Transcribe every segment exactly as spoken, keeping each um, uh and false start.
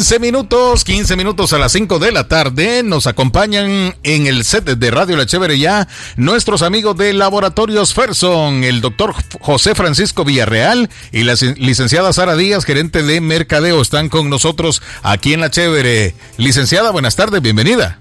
quince minutos, quince minutos a las cinco de la tarde. Nos acompañan en el set de Radio La Chévere ya nuestros amigos de Laboratorios Ferson, el doctor José Francisco Villarreal y la licenciada Sara Díaz, gerente de mercadeo. Están con nosotros aquí en La Chévere. Licenciada, buenas tardes, bienvenida.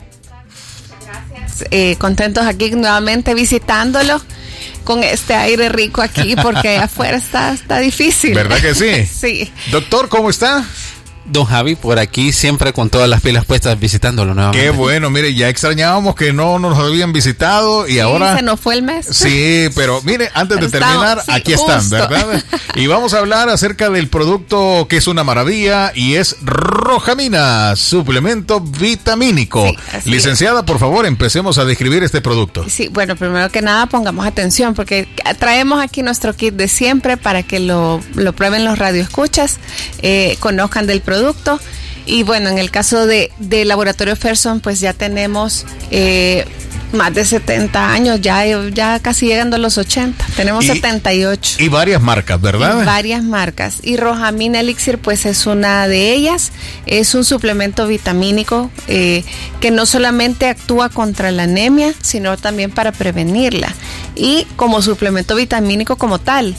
Gracias, eh, contentos aquí nuevamente visitándolo con este aire rico aquí, porque afuera está, está difícil. ¿Verdad que sí? Sí. Doctor, ¿cómo está? Don Javi, por aquí siempre con todas las pilas puestas visitándolo nuevamente. Qué bueno, mire, ya extrañábamos que no nos habían visitado y sí, ahora... se nos fue el mes. Sí, pero mire, antes pero de terminar, sí, aquí justo. Están, ¿verdad? Y vamos a hablar acerca del producto que es una maravilla y es Rojamina, suplemento vitamínico. Sí, licenciada, es. Por favor, empecemos a describir este producto. Sí, bueno, primero que nada pongamos atención porque traemos aquí nuestro kit de siempre para que lo, lo prueben los radioescuchas, eh, conozcan del producto. producto y bueno, en el caso de, de Laboratorio Ferson, pues ya tenemos eh, más de setenta años, ya, ya casi llegando a los ochenta, tenemos y, setenta y ocho. Y varias marcas, ¿verdad? Y varias marcas, y Rojamina Elixir pues es una de ellas, es un suplemento vitamínico eh, que no solamente actúa contra la anemia, sino también para prevenirla, y como suplemento vitamínico como tal.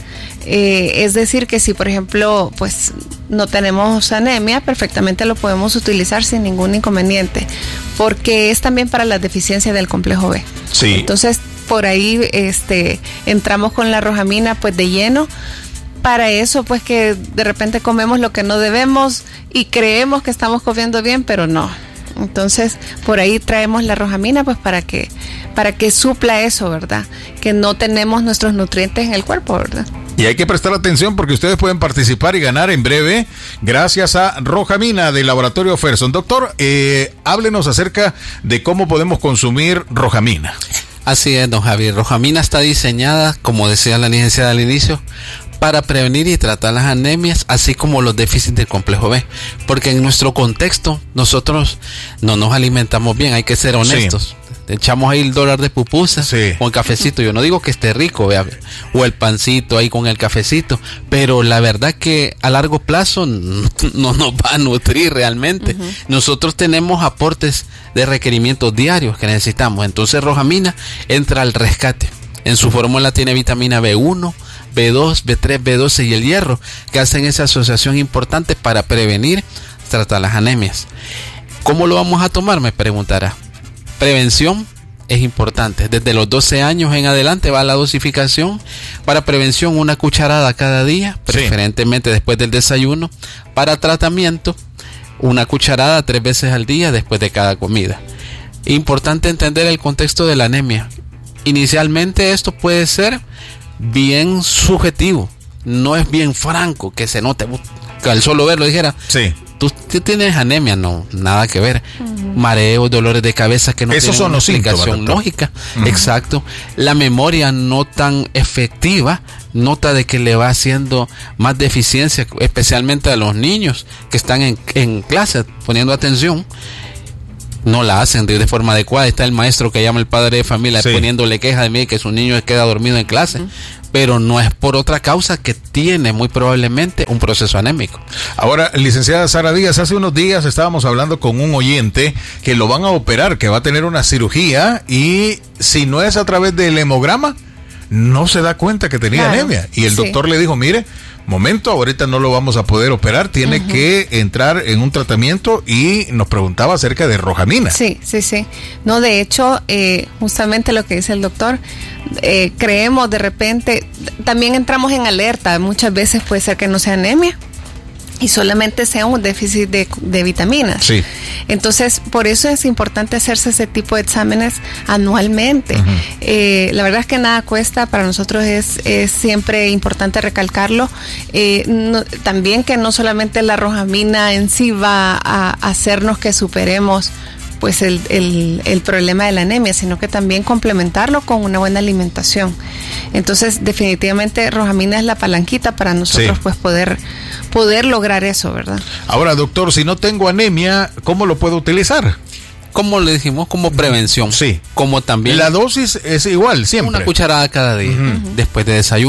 Eh, es decir que si por ejemplo pues no tenemos anemia, perfectamente lo podemos utilizar sin ningún inconveniente, porque es también para la deficiencia del complejo B. Sí. Entonces por ahí este entramos con la Rojamina pues de lleno. Para eso pues que de repente comemos lo que no debemos y creemos que estamos comiendo bien, pero no. Entonces, por ahí traemos la Rojamina pues para que para que supla eso, ¿verdad? Que no tenemos nuestros nutrientes en el cuerpo, ¿verdad? Y hay que prestar atención porque ustedes pueden participar y ganar en breve gracias a Rojamina del Laboratorio Ferson. Doctor, eh, háblenos acerca de cómo podemos consumir Rojamina. Así es, don Javier. Rojamina está diseñada, como decía la licenciada al inicio, para prevenir y tratar las anemias, así como los déficits del complejo B, porque en nuestro contexto nosotros no nos alimentamos bien, hay que ser honestos. Sí. Echamos ahí el dólar de pupusa, sí, con el cafecito. Yo no digo que esté rico, vea, o el pancito ahí con el cafecito, pero la verdad que a largo plazo no, no nos va a nutrir realmente. Uh-huh. Nosotros tenemos aportes de requerimientos diarios que necesitamos. Entonces Rojamina entra al rescate. En su fórmula tiene vitamina B uno, B dos, B tres, B doce y el hierro, que hacen esa asociación importante para prevenir, tratar las anemias. ¿Cómo lo vamos a tomar? Me preguntará. Prevención es importante. Desde los doce años en adelante va la dosificación. Para prevención, una cucharada cada día, preferentemente sí, después del desayuno. Para tratamiento, una cucharada tres veces al día después de cada comida. Importante entender el contexto de la anemia. Inicialmente esto puede ser bien subjetivo, no es bien franco, que se note, que al solo verlo dijera, sí, tú tienes anemia, no, nada que ver. Uh-huh. Mareos, dolores de cabeza que no Esos tienen son una los explicación síntomas, lógica. Uh-huh. Exacto. La memoria no tan efectiva, nota de que le va haciendo más deficiencia, especialmente a los niños que están en, en clase poniendo atención. No la hacen de, de forma adecuada. Está el maestro que llama el padre de familia, sí, poniéndole queja de mí que su niño queda dormido en clase, uh-huh, pero no es por otra causa, que tiene muy probablemente un proceso anémico. Ahora, licenciada Sara Díaz, hace unos días estábamos hablando con un oyente que lo van a operar, que va a tener una cirugía, y si no es a través del hemograma, no se da cuenta que tenía, claro, anemia. Y el, sí, doctor le dijo, mire, momento, ahorita no lo vamos a poder operar, tiene, uh-huh, que entrar en un tratamiento, y nos preguntaba acerca de Rojamina. Sí, sí, sí. No, de hecho, eh, justamente lo que dice el doctor, eh, creemos de repente, también entramos en alerta, muchas veces puede ser que no sea anemia y solamente sea un déficit de, de vitaminas. Sí. Entonces, por eso es importante hacerse ese tipo de exámenes anualmente. Uh-huh. Eh, la verdad es que nada cuesta, para nosotros es, es siempre importante recalcarlo. Eh, no, también que no solamente la Rojamina en sí va a hacernos que superemos pues el, el, el problema de la anemia, sino que también complementarlo con una buena alimentación. Entonces, definitivamente Rojamina es la palanquita para nosotros, sí, pues poder, poder lograr eso, ¿verdad? Ahora, doctor, si no tengo anemia, ¿cómo lo puedo utilizar? Como le dijimos, como prevención. Sí. Como también. La dosis es igual, siempre. Una cucharada cada día, uh-huh, después de desayuno.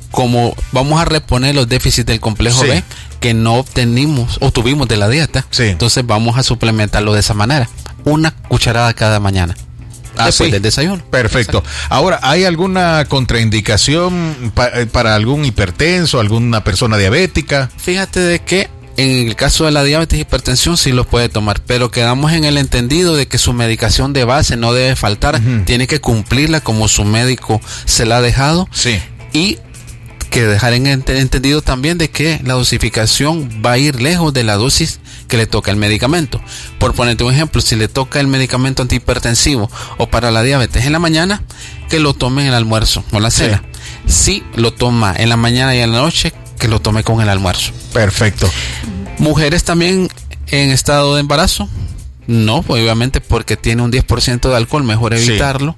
como vamos a reponer los déficits del complejo Sí. B que no obtenimos o tuvimos de la dieta, Sí. entonces vamos a suplementarlo de esa manera, una cucharada cada mañana. Ah, Después sí. del desayuno. Perfecto. Ahora, ¿hay alguna contraindicación pa- para algún hipertenso, alguna persona diabética? Fíjate de que en el caso de la diabetes y hipertensión sí lo puede tomar, pero quedamos en el entendido de que su medicación de base no debe faltar, Ujú. tiene que cumplirla como su médico se la ha dejado, Sí. y que dejar en ent- entendido también de que la dosificación va a ir lejos de la dosis que le toca el medicamento. Por ponerte un ejemplo, si le toca el medicamento antihipertensivo o para la diabetes en la mañana, que lo tome en el almuerzo o la cena. Si lo toma en la mañana y en la noche, que lo tome con el almuerzo. Perfecto. Mujeres también en estado de embarazo, no, pues obviamente porque tiene un diez por ciento de alcohol, mejor Sí. evitarlo.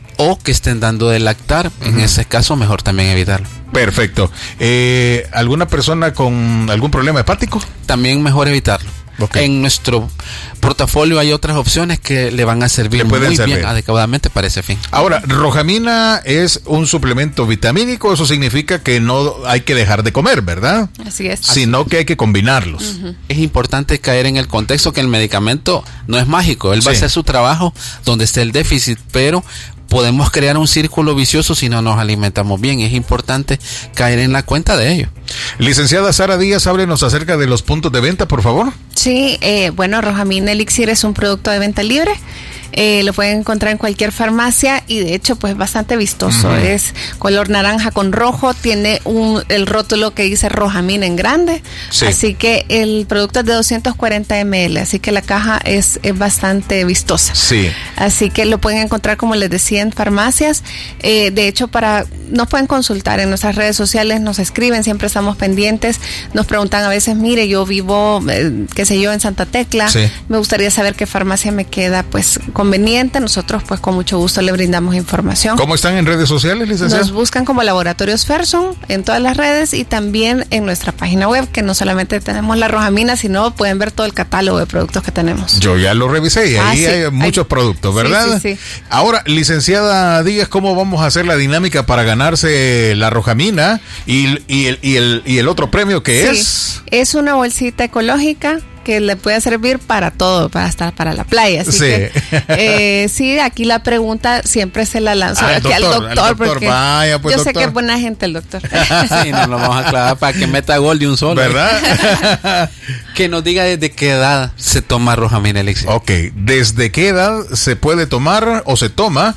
O que estén dando de lactar, en Ujú. ese caso mejor también evitarlo. Perfecto. Eh, ¿Alguna persona con algún problema hepático? También mejor evitarlo. Ok. En nuestro portafolio hay otras opciones que le van a servir Le pueden muy servir. bien adecuadamente para ese fin. Ahora, rojamina es un suplemento vitamínico, eso significa que no hay que dejar de comer, ¿verdad? Así es. Sino que hay que combinarlos. Es importante caer en el contexto que el medicamento no es mágico, él va a Sí. hacer su trabajo donde esté el déficit, pero podemos crear un círculo vicioso si no nos alimentamos bien. Es importante caer en la cuenta de ello. Licenciada Sara Díaz, háblenos acerca de los puntos de venta, por favor. Sí, eh, bueno, Rojamina Elixir es un producto de venta libre. Eh, lo pueden encontrar en cualquier farmacia y de hecho pues bastante vistoso. Ujú. Es color naranja con rojo, tiene un el rótulo que dice Rojamina en grande. Sí. Así que el producto es de doscientos cuarenta mililitros, así que la caja es, es bastante vistosa. Sí. Así que lo pueden encontrar, como les decía, en farmacias. Eh, de hecho, para nos pueden consultar en nuestras redes sociales, nos escriben, siempre estamos pendientes. Nos preguntan a veces, mire, yo vivo, eh, qué sé yo, en Santa Tecla. Sí. Me gustaría saber qué farmacia me queda, pues, conveniente. Nosotros, pues, con mucho gusto le brindamos información. ¿Cómo están en redes sociales, licenciada? Nos buscan como Laboratorios Ferson en todas las redes y también en nuestra página web, que no solamente tenemos la Rojamina, sino pueden ver todo el catálogo de productos que tenemos. Yo ya lo revisé y Ah, ahí sí, hay muchos hay- productos, sí, ¿verdad? sí, sí. Ahora, licenciada Díaz, ¿cómo vamos a hacer la dinámica para ganarse la Rojamina y, y, el, y, el, y el otro premio que Sí, es? es una bolsita ecológica que le puede servir para todo, para estar para la playa. Así Sí. que, eh, sí, aquí la pregunta siempre se la lanzo Ah, el aquí al doctor, doctor, al doctor, porque vaya, pues, yo sé doctor. que es buena gente el doctor. Sí, no lo vamos a aclarar para que meta gol de un solo. ¿Verdad? Que nos diga desde qué edad se toma Rojamina Elixir. Ok, ¿desde qué edad se puede tomar o se toma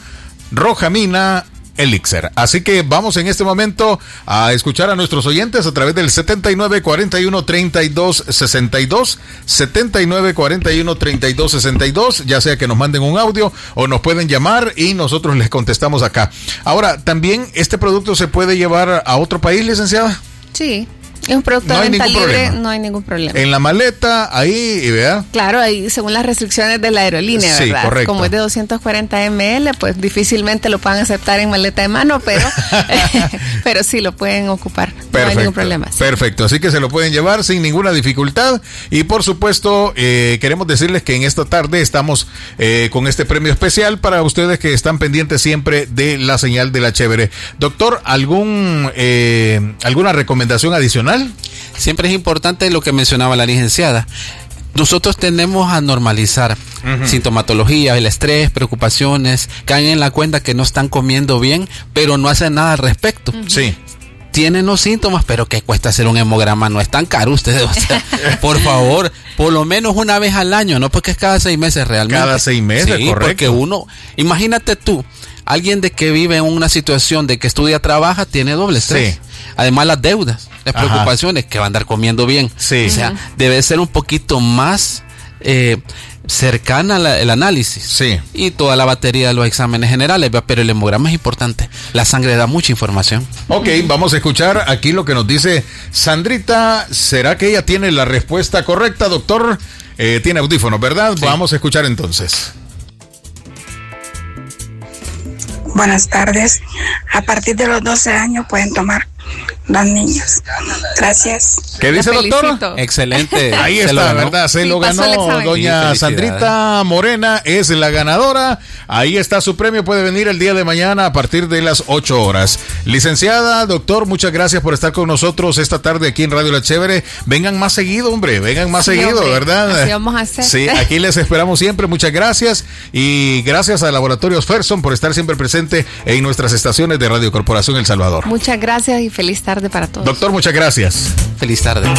Rojamina Elixir? Así que vamos en este momento a escuchar a nuestros oyentes a través del setenta y nueve cuarenta y uno treinta y dos sesenta y dos, setenta y nueve cuarenta y uno treinta y dos sesenta y dos, ya sea que nos manden un audio o nos pueden llamar y nosotros les contestamos acá. Ahora, también este producto se puede llevar a otro país, licenciada. Sí, es un producto No de hay venta ningún libre, problema. no hay ningún problema. En la maleta, ahí, y vea. Claro, ahí según las restricciones de la aerolínea, Sí, ¿verdad? correcto. Como es de doscientos cuarenta mililitros, pues difícilmente lo puedan aceptar en maleta de mano, pero pero sí lo pueden ocupar. No hay ningún problema. Sí. Perfecto, así que se lo pueden llevar sin ninguna dificultad y por supuesto eh, queremos decirles que en esta tarde estamos eh, con este premio especial para ustedes que están pendientes siempre de la señal de la chévere. Doctor, ¿algún eh, alguna recomendación adicional? Siempre es importante lo que mencionaba la licenciada. Nosotros tendemos a normalizar Ujú. sintomatología, el estrés, preocupaciones, caen en la cuenta que no están comiendo bien, pero no hacen nada al respecto. Sí. Tienen los síntomas, pero que cuesta hacer un hemograma, no es tan caro ustedes, o sea, por favor, por lo menos una vez al año, no porque es cada seis meses realmente. Cada seis meses, sí, correcto. Porque uno, imagínate tú, alguien de que vive en una situación de que estudia, trabaja, tiene doble estrés. Sí. Además las deudas, las Ajá. preocupaciones, que va a andar comiendo bien. Sí. O sea, debe ser un poquito más eh, cercana la, el análisis. Sí. Y toda la batería de los exámenes generales, ¿verdad? Pero el hemograma es importante. La sangre da mucha información. Ok, vamos a escuchar aquí lo que nos dice Sandrita. ¿Será que ella tiene la respuesta correcta, doctor? Eh, tiene audífonos, ¿verdad? Sí. Vamos a escuchar entonces. Buenas tardes. A partir de los doce años pueden tomar los niños. Gracias. ¿Qué dice, doctor? Excelente. Ahí Se está, lo ganó. ¿verdad? Se Sí, lo pasó el ganó examen. doña Sí, Sandrita Morena, es la ganadora. Ahí está su premio, puede venir el día de mañana a partir de las ocho horas. Licenciada, doctor, muchas gracias por estar con nosotros esta tarde aquí en Radio La Chévere. Vengan más seguido, hombre, vengan más Sí, seguido, hombre, ¿verdad? así vamos a hacer. Sí, aquí les esperamos siempre, muchas gracias. Y gracias a Laboratorios Ferson por estar siempre presente en nuestras estaciones de Radio Corporación El Salvador. Muchas gracias y feliz tarde para todos. Doctor, muchas gracias. Feliz tarde.